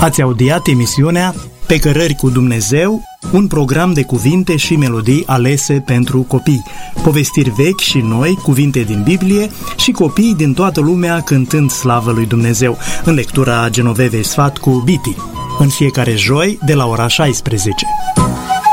Ați audiat emisiunea Pe cărări cu Dumnezeu, un program de cuvinte și melodii alese pentru copii, povestiri vechi și noi, cuvinte din Biblie și copii din toată lumea cântând slavă lui Dumnezeu, în lectura Genovevei Sfat cu Biti, în fiecare joi de la ora 16.